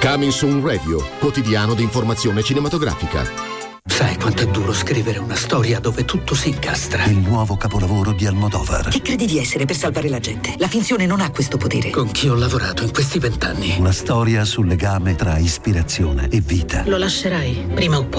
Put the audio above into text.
Coming Soon Radio, quotidiano di informazione cinematografica. Sai quanto è duro scrivere una storia dove tutto si incastra? Il nuovo capolavoro di Almodovar. Chi credi di essere per salvare la gente? La finzione non ha questo potere. Con chi ho lavorato in questi 20 anni? Una storia sul legame tra ispirazione e vita. Lo lascerai, prima o poi.